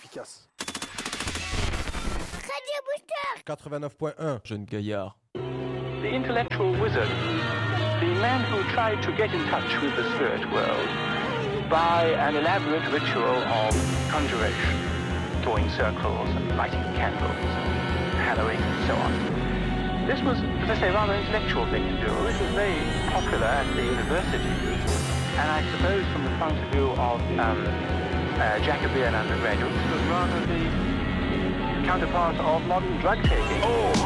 efficace. Radio Booster 89.1, jeune gaillard. The intellectual wizard, the man who tried to get in touch with the spirit world by an elaborate ritual of conjuration, drawing circles and lighting candles, hallowing and so on. This was, as I say, rather an intellectual thing to do. It was very popular at the university, and I suppose from the point of view of Jacobean undergraduates, it was rather the counterpart of modern drug taking. Oh,